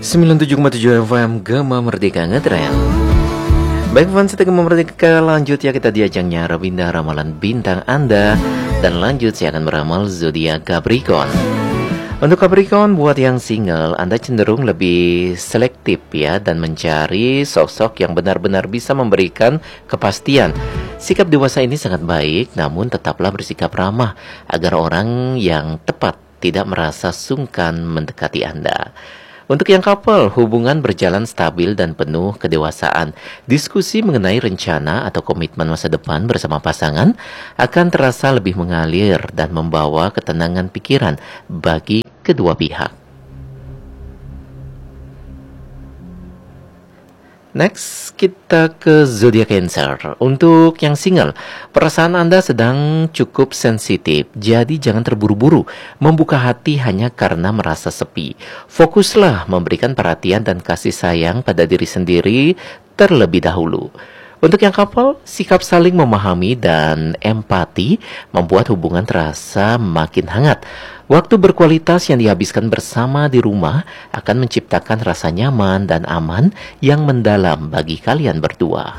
97,7 FM Gema Merdeka Ngetren. Baik fans setia Gema Merdeka, lanjut ya kita di ajangnya Rabinda Ramalan Bintang Anda. Dan lanjut saya akan meramal zodiak Capricorn. Untuk Capricorn, buat yang single, Anda cenderung lebih selektif ya, dan mencari sosok yang benar-benar bisa memberikan kepastian. Sikap dewasa ini sangat baik, namun tetaplah bersikap ramah agar orang yang tepat tidak merasa sungkan mendekati Anda. Untuk yang couple, hubungan berjalan stabil dan penuh kedewasaan. Diskusi mengenai rencana atau komitmen masa depan bersama pasangan akan terasa lebih mengalir dan membawa ketenangan pikiran bagi kedua pihak. Next, kita ke zodiak Cancer. Untuk yang single, perasaan Anda sedang cukup sensitif, jadi jangan terburu-buru membuka hati hanya karena merasa sepi. Fokuslah memberikan perhatian dan kasih sayang pada diri sendiri terlebih dahulu. Untuk yang couple, sikap saling memahami dan empati membuat hubungan terasa makin hangat. Waktu berkualitas yang dihabiskan bersama di rumah akan menciptakan rasa nyaman dan aman yang mendalam bagi kalian berdua.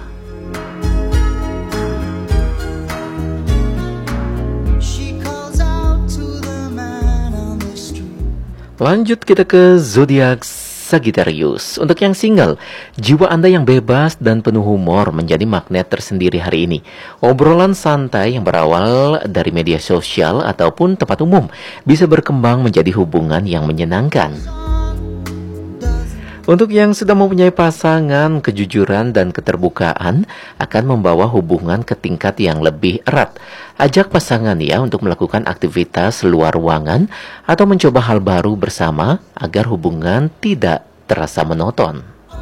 Lanjut kita ke zodiak Sagittarius. Untuk yang single, jiwa Anda yang bebas dan penuh humor menjadi magnet tersendiri hari ini. Obrolan santai yang berawal dari media sosial ataupun tempat umum bisa berkembang menjadi hubungan yang menyenangkan. Untuk yang sudah mempunyai pasangan, kejujuran dan keterbukaan akan membawa hubungan ke tingkat yang lebih erat. Ajak pasangan ya untuk melakukan aktivitas luar ruangan atau mencoba hal baru bersama agar hubungan tidak terasa monoton.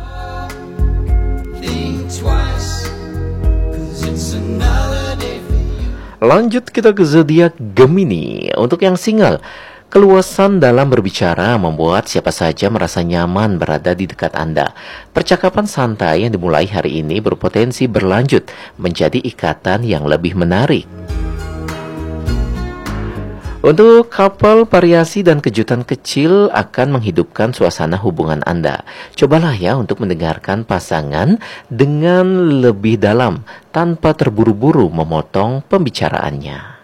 Lanjut kita ke zodiak Gemini. Untuk yang single, keluasan dalam berbicara membuat siapa saja merasa nyaman berada di dekat Anda. Percakapan santai yang dimulai hari ini berpotensi berlanjut menjadi ikatan yang lebih menarik. Untuk couple, variasi dan kejutan kecil akan menghidupkan suasana hubungan Anda. Cobalah ya untuk mendengarkan pasangan dengan lebih dalam tanpa terburu-buru memotong pembicaraannya.